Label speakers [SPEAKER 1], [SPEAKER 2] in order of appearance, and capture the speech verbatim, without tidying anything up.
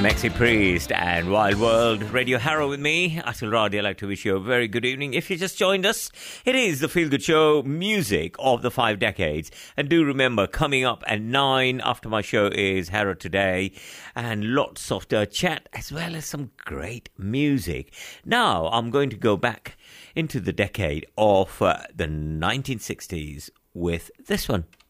[SPEAKER 1] Maxi Priest and Wild World. Radio Harrow with me, Atul Radi. I'd like to wish you a very good evening. If you just joined us, it is the Feel Good Show, music of the five decades. And do remember, coming up at nine after my show is Harrow Today, and lots of uh, chat as well as some great music. Now, I'm going to go back into the decade of uh, the nineteen sixties with this one.